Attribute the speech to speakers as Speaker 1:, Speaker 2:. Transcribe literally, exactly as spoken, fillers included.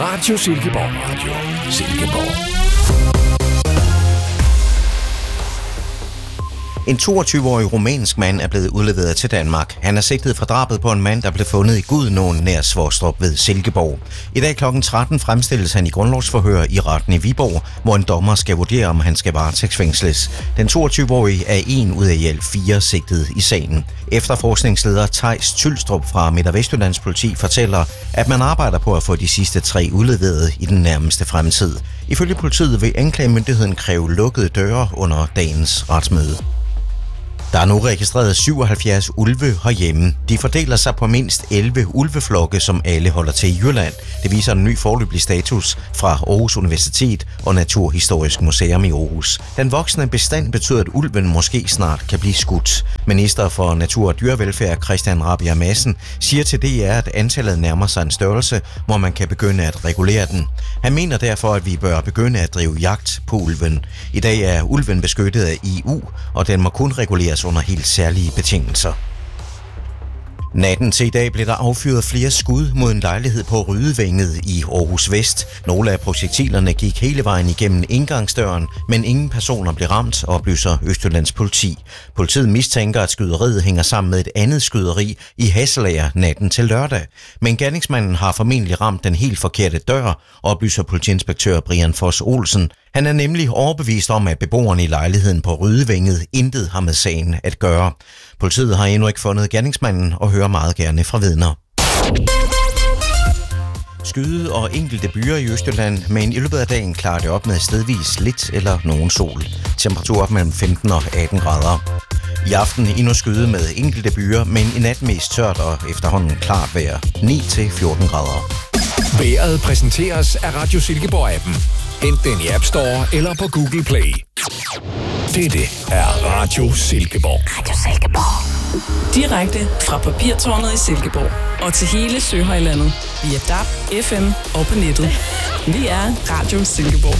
Speaker 1: Radio Silkeborg. Radio Silkeborg.
Speaker 2: En toogtyve-årig rumænsk mand er blevet udleveret til Danmark. Han er sigtet for drabet på en mand, der blev fundet i Gudnåen nær Svostrup ved Silkeborg. I dag klokken tretten fremstilles han i grundlovsforhør i retten i Viborg, hvor en dommer skal vurdere, om han skal varetægtsfængsles. Den toogtyve-årige er en ud af i alt fire sigtet i sagen. Efterforskningsleder Theis Tylstrup fra Midt- og Vestjyllands politi fortæller, at man arbejder på at få de sidste tre udleveret i den nærmeste fremtid. Ifølge politiet vil anklagemyndigheden kræve lukkede døre under dagens retsmøde. Der er nu registreret syvoghalvfjerds ulve herhjemme. De fordeler sig på mindst elleve ulveflokke, som alle holder til i Jylland. Det viser en ny foreløbig status fra Aarhus Universitet og Naturhistorisk Museum i Aarhus. Den voksne bestand betyder, at ulven måske snart kan blive skudt. Minister for Natur og Dyrevelfærd Christian Rabjerg Madsen siger til D R, at antallet nærmer sig en størrelse, hvor man kan begynde at regulere den. Han mener derfor, at vi bør begynde at drive jagt på ulven. I dag er ulven beskyttet af E U, og den må kun reguleres under helt særlige betingelser. Natten til i dag blev der affyret flere skud mod en lejlighed på Rydevænget i Aarhus Vest. Nogle af projektilerne gik hele vejen igennem indgangsdøren, men ingen personer blev ramt, oplyser Østjyllands politi. Politiet mistænker, at skyderiet hænger sammen med et andet skyderi i Hasselager natten til lørdag. Men gerningsmanden har formentlig ramt den helt forkerte dør, oplyser politiinspektør Brian Foss Olsen. Han er nemlig overbevist om, at beboerne i lejligheden på Rydevænget intet har med sagen at gøre. Politiet har endnu ikke fundet gerningsmanden og hører meget gerne fra vidner. Skyde og enkelte byer i Østjylland, men i løbet af dagen klarer det op med stedvis lidt eller nogen sol. Temperatur op mellem femten og atten grader. I aften endnu skyde med enkelte byer, men i nat mest tørt og efterhånden klart vejr. ni til fjorten grader.
Speaker 1: Vejret præsenteres af Radio Silkeborg-appen. Hent den i App Store eller på Google Play. Dette er Radio Silkeborg.
Speaker 3: Radio Silkeborg. Direkte fra Papirtårnet i Silkeborg og til hele Søhøjlandet via D A B, F M og på nettet. Vi er Radio Silkeborg.